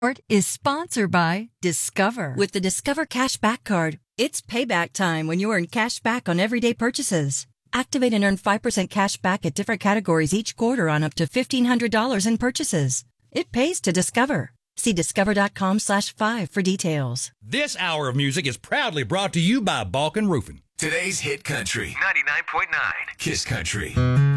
Is sponsored by Discover. With the Discover Cashback Card, it's payback time when you earn cash back on everyday purchases. Activate and earn 5% cash back at different categories each quarter on up to $1,500 in purchases. It pays to Discover. See discover.com/5 for details. This hour of music is proudly brought to you by Balkan Roofing. Today's hit country 99.9 Kiss Country.